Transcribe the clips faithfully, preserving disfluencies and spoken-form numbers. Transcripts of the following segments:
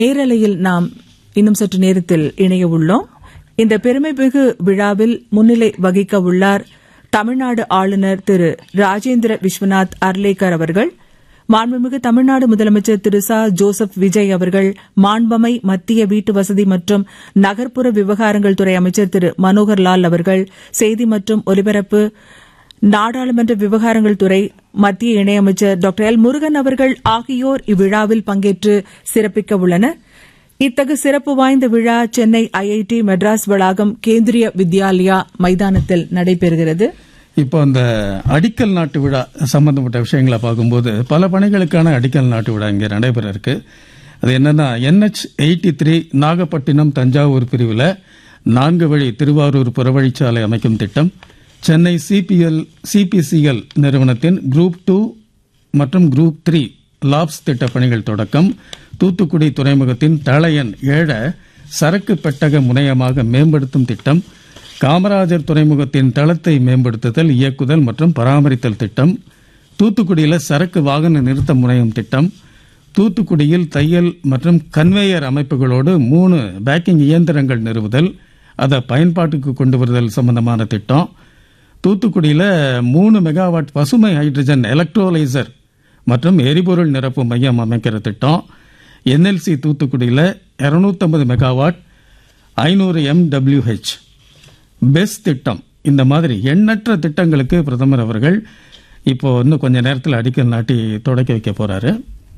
நேரலையில் நாம் இன்னும் சற்று நேரத்தில் இணைய உள்ளோம். இந்த பெருமைமிகு விழாவில் முன்னிலை வகிக்க உள்ளார் தமிழ்நாடு ஆளுநர் திரு ராஜேந்திர விஸ்வநாத் அர்லேக்கர் அவர்கள், மாண்புமிகு தமிழ்நாடு முதலமைச்சர் திரு ச ஜோசப் விஜய் அவர்கள், மாண்பமை மத்திய வீட்டு வசதி மற்றும் நகர்ப்புற விவகாரங்கள் துறை அமைச்சர் திரு மனோகர் லால் அவர்கள், செய்தி மற்றும் ஒலிபரப்பு நாடாளுமன்ற விவகாரங்கள் துறை மத்திய இணையமைச்சர் டாக்டர் எல் முருகன் அவர்கள் ஆகியோர் இவ்விழாவில் பங்கேற்று சிறப்பிக்க உள்ளனர். இத்தகு சிறப்பு வாய்ந்த விழா சென்னை ஐஐடி மெட்ராஸ் வளாகம் கேந்திரிய வித்யாலயா மைதானத்தில் நடைபெறுகிறது. இப்போ அந்த அடிக்கல் நாட்டு விழா சம்பந்தப்பட்ட விஷயங்களை பார்க்கும்போது பல பணிகளுக்கான அடிக்கல் நாட்டு விழா இங்கே நடைபெற இருக்கு. அது என்னன்னா, NH eighty three Nagapattinam Thanjavur பிரிவில் நான்கு வழி திருவாரூர் புறவழிச்சாலை அமைக்கும் திட்டம், சென்னை சிபிஎல் சிபிசிஎல் நிறுவனத்தின் குரூப் டூ மற்றும் குரூப் த்ரீ லாப்ஸ் திட்ட பணிகள் தொடக்கம், தூத்துக்குடி துறைமுகத்தின் தளையன் ஏழ சரக்கு பெட்டக முனையமாக மேம்படுத்தும் திட்டம், காமராஜர் துறைமுகத்தின் தளத்தை மேம்படுத்துதல், இயக்குதல் மற்றும் பராமரித்தல் திட்டம், தூத்துக்குடியில் சரக்கு வாகன நிறுத்த முனையம் திட்டம், தூத்துக்குடியில் தையல் மற்றும் கன்வேயர் அமைப்புகளோடு மூணு பேக்கிங் இயந்திரங்கள் நிறுவுதல், அதை பயன்பாட்டுக்கு கொண்டு வருதல் சம்பந்தமான திட்டம், தூத்துக்குடியில் மூணு மெகாவாட் பசுமை ஹைட்ரஜன் எலக்ட்ரோலைசர் மற்றும் எரிபொருள் நிரப்பு மையம் அமைக்கிற திட்டம், என்எல்சி தூத்துக்குடியில் இருநூத்தி ஐம்பது மெகாவாட் ஐநூறு எம்டபிள்யூஹெச் பெஸ் திட்டம். இந்த மாதிரி எண்ணற்ற திட்டங்களுக்கு பிரதமர் அவர்கள் இப்போ இன்னும் கொஞ்ச நேரத்தில் அடிக்கல் நாட்டி தொடக்கி வைக்க போறாரு.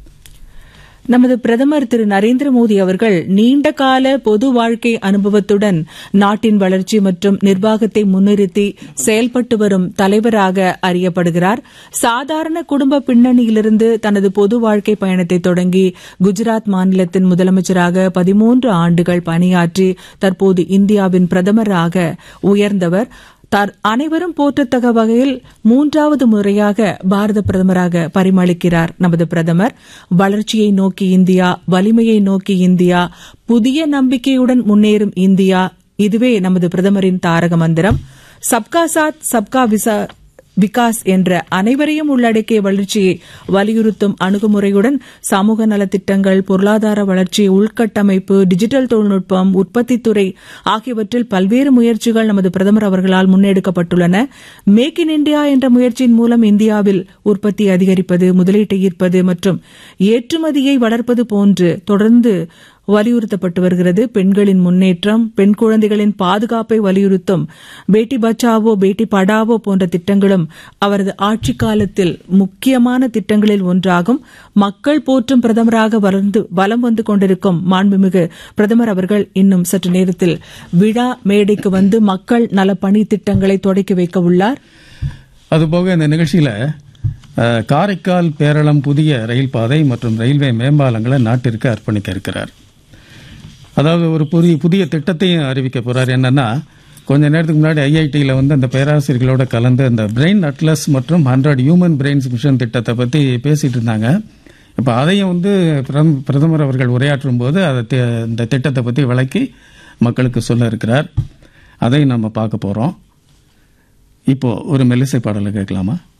நமது பிரதமர் திரு நரேந்திர மோடி அவர்கள் நீண்ட கால பொது வாழ்க்கை அனுபவத்துடன் நாட்டின் வளர்ச்சி மற்றும் நிர்வாகத்தை முன்னிறுத்தி செயல்பட்டு வரும் தலைவராக அறியப்படுகிறார். சாதாரண குடும்ப பின்னணியிலிருந்து தனது பொது வாழ்க்கை பயணத்தை தொடங்கி குஜராத் மாநிலத்தின் முதலமைச்சராக பதிமூன்று ஆண்டுகள் பணியாற்றி தற்போது இந்தியாவின் பிரதமராக உயர்ந்தவர். அனைவரும் போற்றத்தக்க வகையில் மூன்றாவது முறையாக பாரத பிரதமராக பரிமளிக்கிறார் நமது பிரதமர். வளர்ச்சியை நோக்கி இந்தியா, வலிமையை நோக்கி இந்தியா, புதிய நம்பிக்கையுடன் முன்னேறும் இந்தியா, இதுவே நமது பிரதமரின் தாரக மந்திரம். சப்கா சாத் சப்கா விகாஸ் என்ற அனைவரையும் உள்ளடக்கிய வளர்ச்சியை வலியுறுத்தும் அணுகுமுறையுடன் சமூக நலத்திட்டங்கள், பொருளாதார வளர்ச்சி, உள்கட்டமைப்பு, டிஜிட்டல் தொழில்நுட்பம், உற்பத்தித்துறை ஆகியவற்றில் பல்வேறு முயற்சிகள் நமது பிரதமர் அவர்களால் முன்னெடுக்கப்பட்டுள்ளன. மேக் இன் இண்டியா என்ற முயற்சியின் மூலம் இந்தியாவில் உற்பத்தி அதிகரிப்பது, முதலீட்டை ஈர்ப்பது மற்றும் ஏற்றுமதியை வளர்ப்பது போன்று தொடர்ந்து வலியுறுத்தப்பட்டு வருகிறது. பெண்களின் முன்னேற்றம், பெண் குழந்தைகளின் பாதுகாப்பை வலியுறுத்தும் பேட்டி பச்சாவோ பேட்டி படாவோ போன்ற திட்டங்களும் அவரது ஆட்சிக் காலத்தில் முக்கியமான திட்டங்களில் ஒன்றாகும். மக்கள் போற்றும் பிரதமராக வலம் வந்து கொண்டிருக்கும் மாண்புமிகு பிரதமர் அவர்கள் இன்னும் சற்று நேரத்தில் விழா மேடைக்கு வந்து மக்கள் நலப்பணி திட்டங்களை தொடக்கி வைக்க உள்ளார். அதுபோக இந்த நிகழ்ச்சியில காரைக்கால் பேரளம் புதிய ரயில் பாதை மற்றும் ரயில்வே மேம்பாலங்களை நாட்டிற்கு அர்ப்பணிக்க இருக்கிறார். அதாவது ஒரு புதிய புதிய திட்டத்தையும் அறிவிக்க போறார். என்னன்னா, கொஞ்ச நேரத்துக்கு முன்னாடி ஐஐடியில் வந்து அந்த பேராசிரியர்களோட கலந்து அந்த பிரெயின் அட்லஸ் மற்றும் ஹண்ட்ரட் ஹியூமன் பிரெயின்ஸ் மிஷன் திட்டத்தை பற்றி பேசிட்டு இருந்தாங்க. இப்போ அதையும் வந்து பிரதமர் அவர்கள் உரையாற்றும் போது அதை இந்த திட்டத்தை பற்றி விளக்கி மக்களுக்கு சொல்ல இருக்கிறார். அதையும் நம்ம பார்க்க போறோம். இப்போ ஒரு மெல்லிசை பாடலை கேட்கலாமா?